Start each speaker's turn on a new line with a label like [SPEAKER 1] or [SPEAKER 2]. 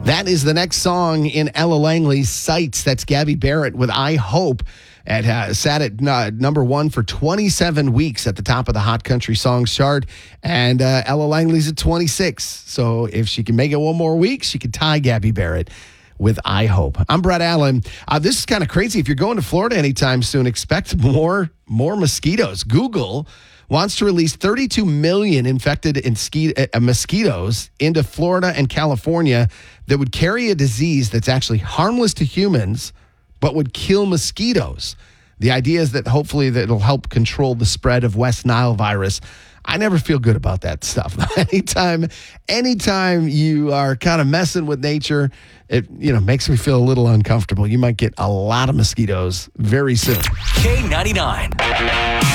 [SPEAKER 1] That is the next song in Ella Langley's Sights. That's Gabby Barrett with I Hope. It sat at number one for 27 weeks at the top of the Hot Country Songs chart. And Ella Langley's at 26. So if she can make it one more week, she can tie Gabby Barrett with I Hope. I'm Brett Allen. This is kind of crazy. If you're going to Florida anytime soon, expect more mosquitoes. Google wants to release 32 million infected mosquitoes into Florida and California that would carry a disease that's actually harmless to humans, but would kill mosquitoes. The idea is that hopefully that it'll help control the spread of West Nile virus. I never feel good about that stuff. Anytime you are kind of messing with nature, it makes me feel a little uncomfortable. You might get a lot of mosquitoes very soon.
[SPEAKER 2] K99.